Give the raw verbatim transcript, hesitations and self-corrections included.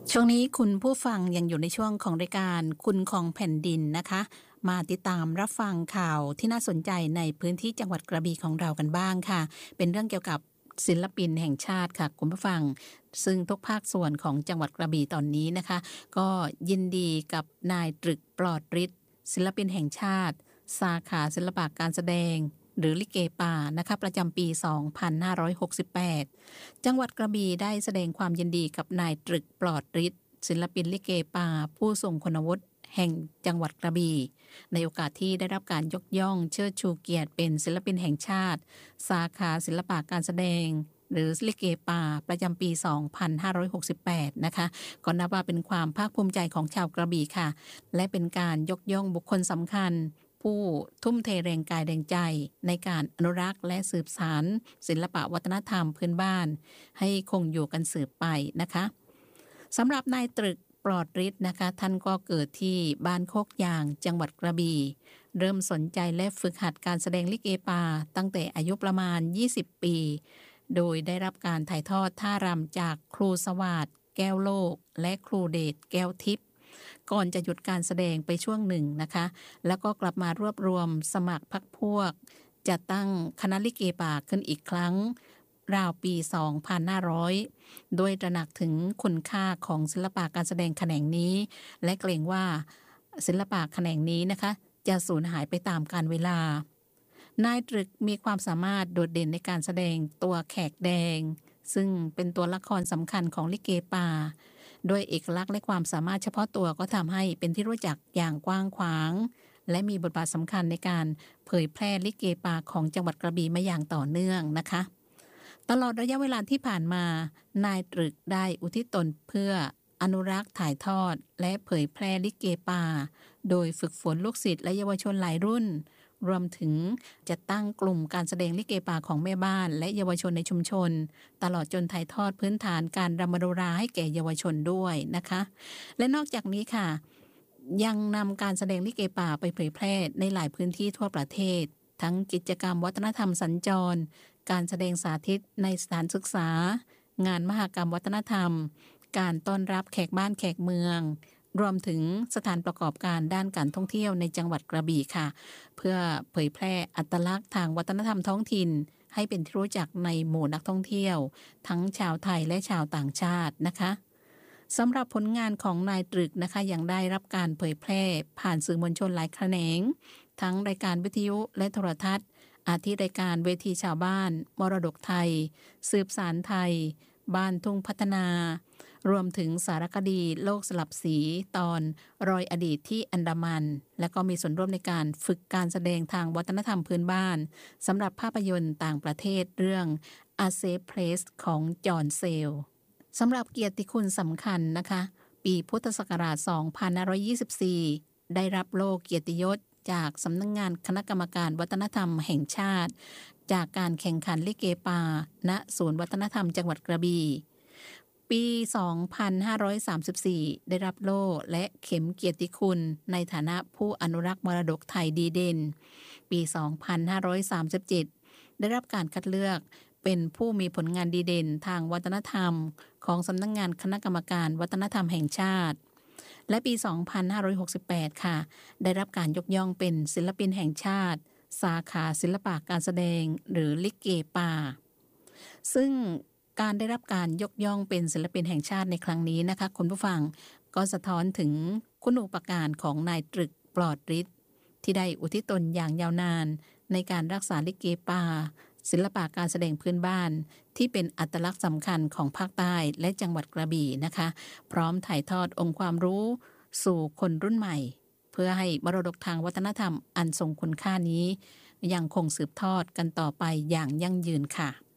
ช่วงนี้คุณผู้ฟังยังอยู่ในช่วงของรายการคุณของแผ่นดินนะคะมาติดตามรับฟังข่าวที่น่าสนใจในพื้นที่จังหวัดกระบี่ของเรากันบ้างค่ะเป็นเรื่องเกี่ยวกับศิลปินแห่งชาติค่ะคุณผู้ฟังซึ่งทุกภาคส่วนของจังหวัดกระบี่ตอนนี้นะคะก็ยินดีกับนายตรึกปลอดฤทธิ์ศิลปินแห่งชาติสาขาศิลปะการแสดงหรือลิเกป่านะคะประจำปีสองพันห้าร้อยหกสิบแปดจังหวัดกระบี่ได้แสดงความยินดีกับนายตรึกปลอดฤทธิ์ศิลปินลิเกป่าผู้ทรงคุณวุฒิแห่งจังหวัดกระบี่ในโอกาสที่ได้รับการยกย่องเชิดชูเกียรติเป็นศิลปินแห่งชาติสาขาศิลปะการแสดงหรือลิเกป่าประจำปีสองพันห้าร้อยหกสิบแปดนะคะก็นับว่าเป็นความภาคภูมิใจของชาวกระบี่ค่ะและเป็นการยกย่องบุคคลสำคัญผู้ทุ่มเทแรงกายแรงใจในการอนุรักษ์และสืบสานศิลปะวัฒนธรรมพื้นบ้านให้คงอยู่กันสืบไปนะคะสำหรับนายตรึกปลอดฤทธิ์นะคะท่านก็เกิดที่บ้านโคกยางจังหวัดกระบี่เริ่มสนใจและฝึกหัดการแสดงลิเกป่าตั้งแต่อายุประมาณยี่สิบปีโดยได้รับการถ่ายทอดท่ารำจากครูสวัสดิ์แก้วโลกและครูเดชแก้วทิพย์ก่อนจะหยุดการแสดงไปช่วงหนึ่งนะคะแล้วก็กลับมารวบรวมสมัครพรรคพวกจัดตั้งคณะลิเกป่าขึ้นอีกครั้งราวปีสองพันห้าร้อยโดยตระหนักถึงคุณค่าของศิลปะการแสดงแขนงนี้และเกรงว่าศิลปะแขนงนี้นะคะจะสูญหายไปตามกาลเวลานายตรึกมีความสามารถโดดเด่นในการแสดงตัวแขกแดงซึ่งเป็นตัวละครสำคัญของลิเกป่าโดยเอกลักษณ์และความสามารถเฉพาะตัวก็ทำให้เป็นที่รู้จักอย่างกว้างขวางและมีบทบาทสำคัญในการเผยแพร่ลิเกป่าของจังหวัดกระบี่มาอย่างต่อเนื่องนะคะตลอดระยะเวลาที่ผ่านมานายตรึกได้อุทิศตนเพื่ออนุรักษ์ถ่ายทอดและเผยแพร่ลิเกป่าโดยฝึกฝนลูกศิษย์และเยาวชนหลายรุ่นรวมถึงจะตั้งกลุ่มการแสดงลิเกป่าของแม่บ้านและเยาวชนในชุมชนตลอดจนถ่ายทอดพื้นฐานการรำมโนราให้แก่เยาวชนด้วยนะคะและนอกจากนี้ค่ะยังนำการแสดงลิเกป่าไปเผยแพร่ในหลายพื้นที่ทั่วประเทศทั้งกิจกรรมวัฒนธรรมสัญจรการแสดงสาธิตในสถานศึกษางานมหกรรมวัฒนธรรมการต้อนรับแขกบ้านแขกเมืองรวมถึงสถานประกอบการด้านการท่องเที่ยวในจังหวัดกระบี่ค่ะเพื่อเผยแพร่อัตลักษณ์ทางวัฒนธรรมท้องถิ่นให้เป็นที่รู้จักในหมู่นักท่องเที่ยวทั้งชาวไทยและชาวต่างชาตินะคะสำหรับผลงานของนายตรึกนะคะยังได้รับการเผยแพร่ผ่านสื่อมวลชนหลายแขนงทั้งรายการวิทยุและโทรทัศน์อาทิรายการเวทีชาวบ้านมรดกไทยสืบสารไทยบ้านทุ่งพัฒนารวมถึงสารคดีโลกสลับสีตอนรอยอดีตที่อันดามันและก็มีส่วนร่วมในการฝึกการแสดงทางวัฒนธรรมพื้นบ้านสำหรับภาพยนตร์ต่างประเทศเรื่อง A Safe Place ของจอห์นเซลสำหรับเกียรติคุณสำคัญนะคะปีพุทธศักราชสองพันห้าร้อยยี่สิบสี่ได้รับโล่เกียรติยศจากสำนักงงานคณะกรรมการวัฒนธรรมแห่งชาติจากการแข่งขันลิเกป่าณศูนย์วัฒนธรรมจังหวัดกระบี่ปีสองพันห้าร้อยสามสิบสี่ได้รับโล่และเข็มเกียรติคุณในฐานะผู้อนุรักษ์มรดกไทยดีเด่นปีสองพันห้าร้อยสามสิบเจ็ดได้รับการคัดเลือกเป็นผู้มีผลงานดีเด่นทางวัฒนธรรมของสำนักงานคณะกรรมการวัฒนธรรมแห่งชาติและปีสองพันห้าร้อยหกสิบแปดค่ะได้รับการยกย่องเป็นศิลปินแห่งชาติสาขาศิลปะการแสดงหรือลิเกป่าซึ่งการได้รับการยกย่องเป็นศิลปินแห่งชาติในครั้งนี้นะคะคุณผู้ฟังก็สะท้อนถึงคุณูปการของนายตรึกปลอดฤทธิ์ที่ได้อุทิศตนอย่างยาวนานในการรักษาลิเกป่าศิลปะการแสดงพื้นบ้านที่เป็นอัตลักษณ์สำคัญของภาคใต้และจังหวัดกระบี่นะคะพร้อมถ่ายทอดองค์ความรู้สู่คนรุ่นใหม่เพื่อให้มรดกทางวัฒนธรรมอันทรงคุณค่านี้ยังคงสืบทอดกันต่อไปอย่างยั่งยืนค่ะ